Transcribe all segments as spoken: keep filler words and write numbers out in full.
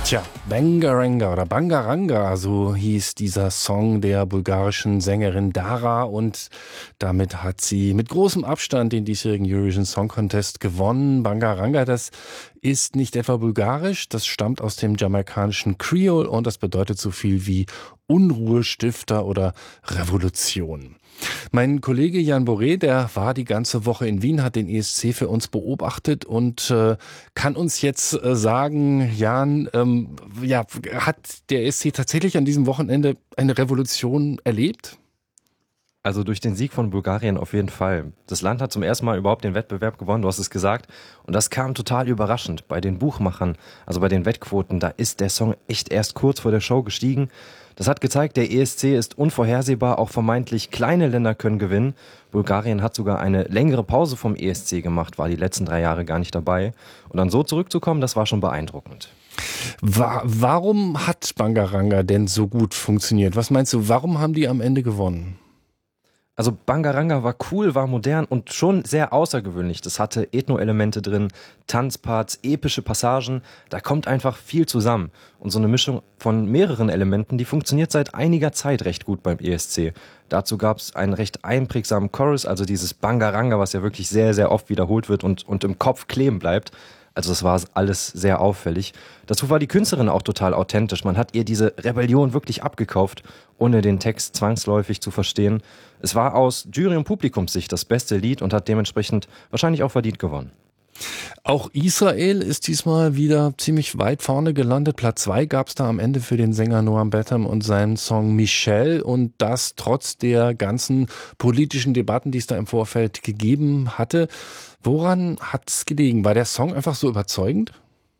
Tja, Bangaranga oder Bangaranga, so hieß dieser Song der bulgarischen Sängerin Dara, und damit hat sie mit großem Abstand den diesjährigen Eurovision Song Contest gewonnen. Bangaranga, das ist nicht etwa bulgarisch, das stammt aus dem jamaikanischen Creole und das bedeutet so viel wie Unruhestifter oder Revolution. Mein Kollege Jan Boré, der war die ganze Woche in Wien, hat den E S C für uns beobachtet und äh, kann uns jetzt äh, sagen, Jan, ähm, ja, hat der E S C tatsächlich an diesem Wochenende eine Revolution erlebt? Also durch den Sieg von Bulgarien auf jeden Fall. Das Land hat zum ersten Mal überhaupt den Wettbewerb gewonnen, du hast es gesagt. Und das kam total überraschend. Bei den Buchmachern, also bei den Wettquoten, da ist der Song echt erst kurz vor der Show gestiegen. Das hat gezeigt, der E S C ist unvorhersehbar, auch vermeintlich kleine Länder können gewinnen. Bulgarien hat sogar eine längere Pause vom E S C gemacht, war die letzten drei Jahre gar nicht dabei. Und dann so zurückzukommen, das war schon beeindruckend. Wa- warum hat Bangaranga denn so gut funktioniert? Was meinst du, warum haben die am Ende gewonnen? Also Bangaranga war cool, war modern und schon sehr außergewöhnlich. Das hatte Ethno-Elemente drin, Tanzparts, epische Passagen. Da kommt einfach viel zusammen. Und so eine Mischung von mehreren Elementen, die funktioniert seit einiger Zeit recht gut beim E S C. Dazu gab es einen recht einprägsamen Chorus, also dieses Bangaranga, was ja wirklich sehr, sehr oft wiederholt wird und, und im Kopf kleben bleibt. Also das war alles sehr auffällig. Dazu war die Künstlerin auch total authentisch. Man hat ihr diese Rebellion wirklich abgekauft, ohne den Text zwangsläufig zu verstehen. Es war aus Jury- und Publikumssicht das beste Lied und hat dementsprechend wahrscheinlich auch verdient gewonnen. Auch Israel ist diesmal wieder ziemlich weit vorne gelandet. Platz zwei gab es da am Ende für den Sänger Noam Betham und seinen Song Michelle, und das trotz der ganzen politischen Debatten, die es da im Vorfeld gegeben hatte. Woran hat es gelegen? War der Song einfach so überzeugend?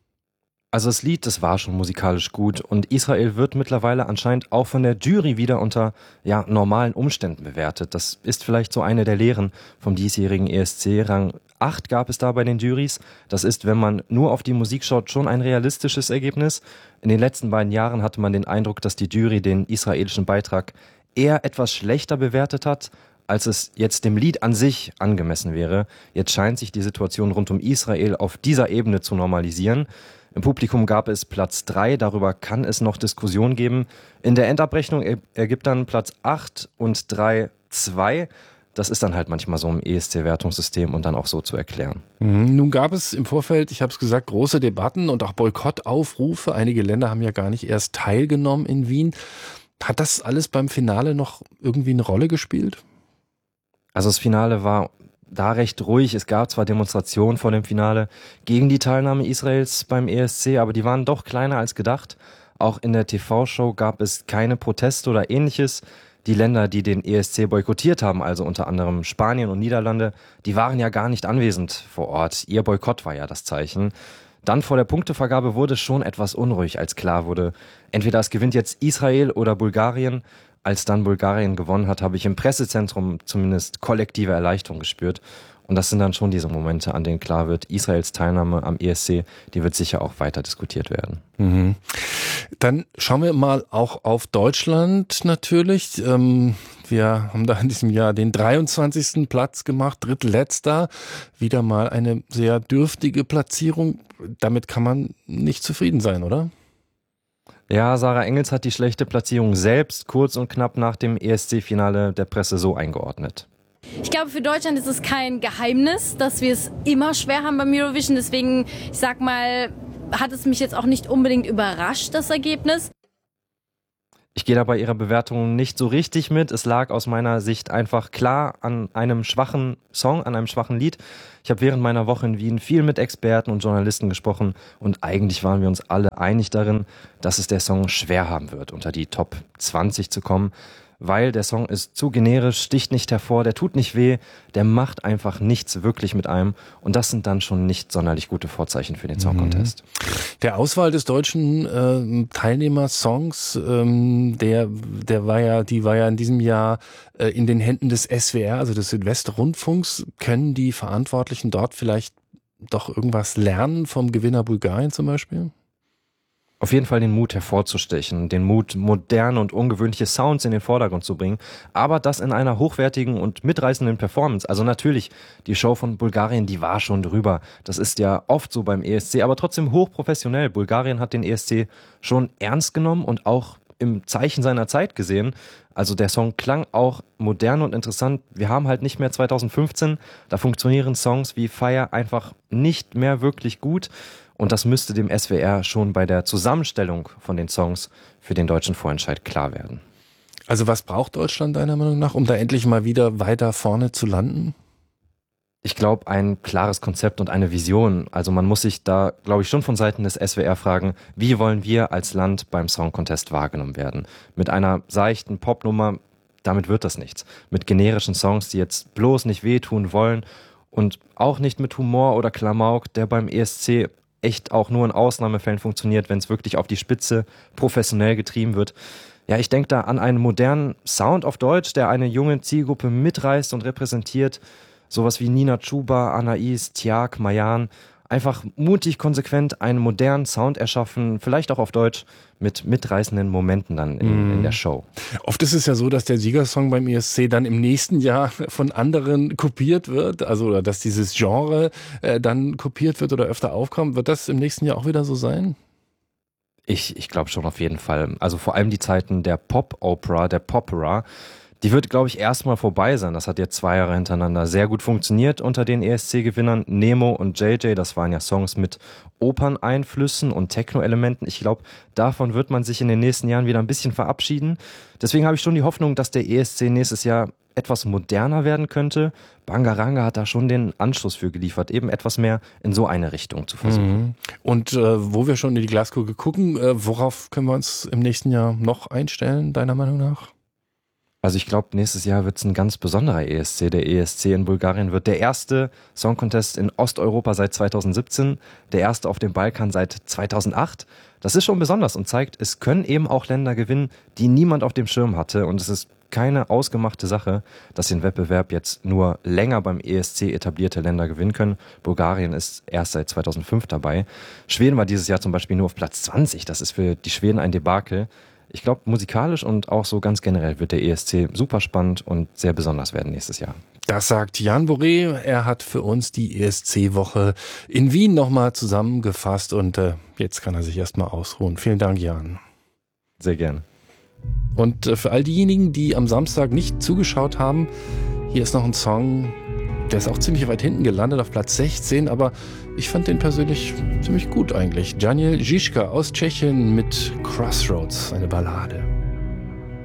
Also das Lied, das war schon musikalisch gut und Israel wird mittlerweile anscheinend auch von der Jury wieder unter ja, normalen Umständen bewertet. Das ist vielleicht so eine der Lehren vom diesjährigen E S C. Rang acht gab es da bei den Juries. Das ist, wenn man nur auf die Musik schaut, schon ein realistisches Ergebnis. In den letzten beiden Jahren hatte man den Eindruck, dass die Jury den israelischen Beitrag eher etwas schlechter bewertet hat, als es jetzt dem Lied an sich angemessen wäre. Jetzt scheint sich die Situation rund um Israel auf dieser Ebene zu normalisieren. Im Publikum gab es Platz drei, darüber kann es noch Diskussion geben. In der Endabrechnung er- ergibt dann Platz acht und drei zwei. Das ist dann halt manchmal so im E S C-Wertungssystem und dann auch so zu erklären. Mhm. Nun gab es im Vorfeld, ich habe es gesagt, große Debatten und auch Boykottaufrufe. Einige Länder haben ja gar nicht erst teilgenommen in Wien. Hat das alles beim Finale noch irgendwie eine Rolle gespielt? Also das Finale war da recht ruhig. Es gab zwar Demonstrationen vor dem Finale gegen die Teilnahme Israels beim E S C, aber die waren doch kleiner als gedacht. Auch in der T V-Show gab es keine Proteste oder ähnliches. Die Länder, die den E S C boykottiert haben, also unter anderem Spanien und Niederlande, die waren ja gar nicht anwesend vor Ort. Ihr Boykott war ja das Zeichen. Dann vor der Punktevergabe wurde schon etwas unruhig, als klar wurde, entweder es gewinnt jetzt Israel oder Bulgarien. Als dann Bulgarien gewonnen hat, habe ich im Pressezentrum zumindest kollektive Erleichterung gespürt. Und das sind dann schon diese Momente, an denen klar wird, Israels Teilnahme am E S C, die wird sicher auch weiter diskutiert werden. Mhm. Dann schauen wir mal auch auf Deutschland natürlich. Ähm, wir haben da in diesem Jahr den dreiundzwanzigsten Platz gemacht, drittletzter. Wieder mal eine sehr dürftige Platzierung. Damit kann man nicht zufrieden sein, oder? Ja, Sarah Engels hat die schlechte Platzierung selbst kurz und knapp nach dem E S C-Finale der Presse so eingeordnet. Ich glaube, für Deutschland ist es kein Geheimnis, dass wir es immer schwer haben beim Eurovision. Deswegen, ich sag mal, hat es mich jetzt auch nicht unbedingt überrascht, das Ergebnis. Ich gehe da bei ihrer Bewertung nicht so richtig mit. Es lag aus meiner Sicht einfach klar an einem schwachen Song, an einem schwachen Lied. Ich habe während meiner Woche in Wien viel mit Experten und Journalisten gesprochen und eigentlich waren wir uns alle einig darin, dass es der Song schwer haben wird, unter die Top zwanzig zu kommen, weil der Song ist zu generisch, sticht nicht hervor, der tut nicht weh, der macht einfach nichts wirklich mit einem und das sind dann schon nicht sonderlich gute Vorzeichen für den Song Contest. Der Auswahl des deutschen äh, Teilnehmersongs, ähm, der, der war ja, die war ja in diesem Jahr äh, in den Händen des S W R, also des Südwestrundfunks. Können die Verantwortlichen dort vielleicht doch irgendwas lernen vom Gewinner Bulgarien zum Beispiel? Auf jeden Fall den Mut hervorzustechen, den Mut, moderne und ungewöhnliche Sounds in den Vordergrund zu bringen, aber das in einer hochwertigen und mitreißenden Performance. Also natürlich, die Show von Bulgarien, die war schon drüber. Das ist ja oft so beim E S C, aber trotzdem hochprofessionell. Bulgarien hat den E S C schon ernst genommen und auch im Zeichen seiner Zeit gesehen. Also der Song klang auch modern und interessant. Wir haben halt nicht mehr zweitausendfünfzehn, da funktionieren Songs wie Fire einfach nicht mehr wirklich gut. Und das müsste dem S W R schon bei der Zusammenstellung von den Songs für den deutschen Vorentscheid klar werden. Also was braucht Deutschland deiner Meinung nach, um da endlich mal wieder weiter vorne zu landen? Ich glaube, ein klares Konzept und eine Vision. Also man muss sich da, glaube ich, schon von Seiten des S W R fragen, wie wollen wir als Land beim Song Contest wahrgenommen werden? Mit einer seichten Popnummer, damit wird das nichts. Mit generischen Songs, die jetzt bloß nicht wehtun wollen und auch nicht mit Humor oder Klamauk, der beim E S C echt auch nur in Ausnahmefällen funktioniert, wenn es wirklich auf die Spitze professionell getrieben wird. Ja, ich denke da an einen modernen Sound auf Deutsch, der eine junge Zielgruppe mitreißt und repräsentiert. Sowas wie Nina Chuba, Anais, Tiag, Mayan. Einfach mutig, konsequent einen modernen Sound erschaffen, vielleicht auch auf Deutsch, mit mitreißenden Momenten dann in, mm. in der Show. Oft ist es ja so, dass der Siegersong beim E S C dann im nächsten Jahr von anderen kopiert wird, also oder dass dieses Genre äh, dann kopiert wird oder öfter aufkommt. Wird das im nächsten Jahr auch wieder so sein? Ich, ich glaube schon auf jeden Fall. Also vor allem die Zeiten der Pop-Opera, der Popera, die wird, glaube ich, erstmal vorbei sein. Das hat jetzt zwei Jahre hintereinander sehr gut funktioniert unter den E S C-Gewinnern. Nemo und J J, das waren ja Songs mit Operneinflüssen und Techno-Elementen. Ich glaube, davon wird man sich in den nächsten Jahren wieder ein bisschen verabschieden. Deswegen habe ich schon die Hoffnung, dass der E S C nächstes Jahr etwas moderner werden könnte. Bangaranga hat da schon den Anschluss für geliefert, eben etwas mehr in so eine Richtung zu versuchen. Mhm. Und äh, wo wir schon in die Glaskugel gucken, äh, worauf können wir uns im nächsten Jahr noch einstellen, deiner Meinung nach? Also ich glaube, nächstes Jahr wird es ein ganz besonderer E S C. Der E S C in Bulgarien wird der erste Song Contest in Osteuropa seit zweitausendsiebzehn, der erste auf dem Balkan seit zweitausendacht. Das ist schon besonders und zeigt, es können eben auch Länder gewinnen, die niemand auf dem Schirm hatte. Und es ist keine ausgemachte Sache, dass den Wettbewerb jetzt nur länger beim E S C etablierte Länder gewinnen können. Bulgarien ist erst seit zweitausendfünf dabei. Schweden war dieses Jahr zum Beispiel nur auf Platz zwanzig. Das ist für die Schweden ein Debakel. Ich glaube, musikalisch und auch so ganz generell wird der E S C super spannend und sehr besonders werden nächstes Jahr. Das sagt Jan Boré. Er hat für uns die E S C-Woche in Wien nochmal zusammengefasst und äh, jetzt kann er sich erstmal ausruhen. Vielen Dank, Jan. Sehr gerne. Und äh, für all diejenigen, die am Samstag nicht zugeschaut haben, hier ist noch ein Song, der ist auch ziemlich weit hinten gelandet, auf Platz sechzehn, aber ich fand den persönlich ziemlich gut eigentlich. Daniel Žižka aus Tschechien mit Crossroads, eine Ballade.